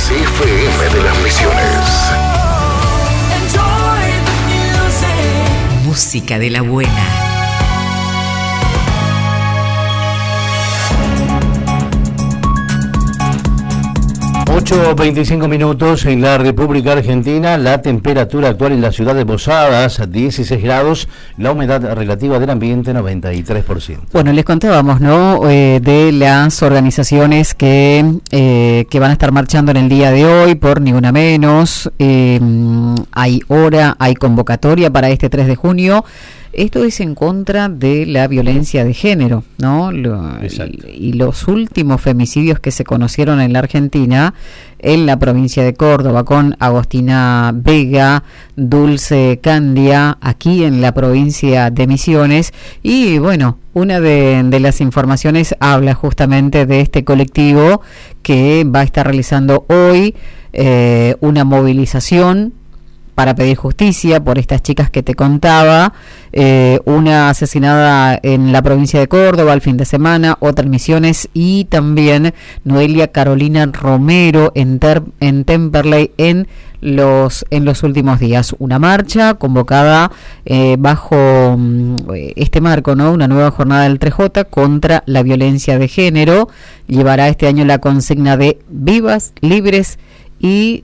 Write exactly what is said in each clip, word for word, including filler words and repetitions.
C F M de las Misiones. Música de la buena. ocho veinticinco minutos en la República Argentina. La temperatura actual en la ciudad de Posadas, dieciséis grados. La humedad relativa del ambiente, noventa y tres por ciento. Bueno, les contábamos, ¿no?, eh, de las organizaciones que, eh, que van a estar marchando en el día de hoy por Ni Una Menos. Eh, hay hora, hay convocatoria para este tres de junio. Esto es en contra de la violencia de género, ¿no? Lo, y, y los últimos femicidios que se conocieron en la Argentina, en la provincia de Córdoba, con Agostina Vega, Dulce Candia, aquí en la provincia de Misiones. Y bueno, una de, de las informaciones habla justamente de este colectivo que va a estar realizando hoy eh, una movilización para pedir justicia por estas chicas que te contaba, eh, una asesinada en la provincia de Córdoba el fin de semana, otra en Misiones, y también Noelia Carolina Romero en, ter, en Temperley en los en los últimos días. Una marcha convocada eh, bajo mm, este marco, ¿no? Una nueva jornada del tres J contra la violencia de género. Llevará este año la consigna de vivas, libres y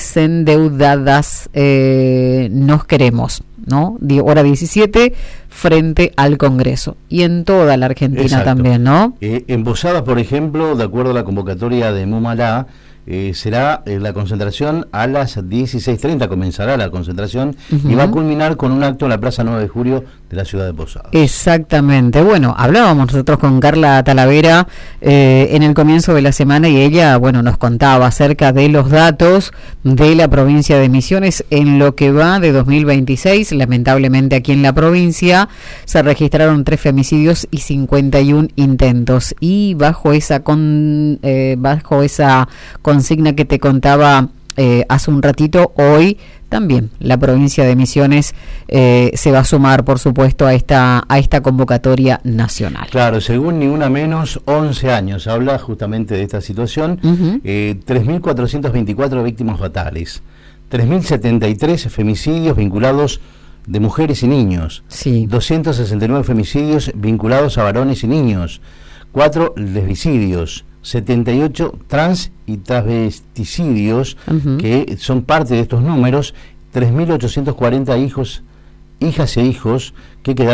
desendeudadas, eh, nos queremos, ¿no? Hora diecisiete frente al Congreso y en toda la Argentina. Exacto. También, ¿no? Eh, en Posadas, por ejemplo, de acuerdo a la convocatoria de Mumalá, eh, será eh, la concentración a las dieciséis treinta, comenzará la concentración, uh-huh, y va a culminar con un acto en la Plaza nueve de Julio de la ciudad de Posadas. Exactamente. Bueno, hablábamos nosotros con Carla Talavera eh, en el comienzo de la semana y ella, bueno, nos contaba acerca de los datos de la provincia de Misiones en lo que va de dos mil veintiséis. Lamentablemente aquí en la provincia se registraron tres femicidios y cincuenta y uno intentos, y bajo esa con eh, bajo esa consigna que te contaba eh, hace un ratito, hoy también la provincia de Misiones eh, se va a sumar, por supuesto, a esta a esta convocatoria nacional. Claro, según Ni Una Menos, once años habla justamente de esta situación. Uh-huh. eh, tres mil cuatrocientas veinticuatro víctimas fatales, tres mil setenta y tres femicidios vinculados de mujeres y niños, sí, doscientos sesenta y nueve femicidios vinculados a varones y niños, cuatro lesbicidios, setenta y ocho trans y travesticidios, uh-huh, que son parte de estos números, tres mil ochocientos cuarenta hijos, hijas e hijos que quedaron